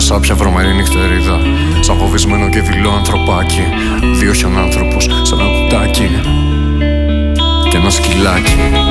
σάπια βρωμένη νυχτερίδα, σαν φοβισμένο και δειλό ανθρωπάκι. Δύο χιονάνθρωπος σε ένα κουτάκι και ένα σκυλάκι.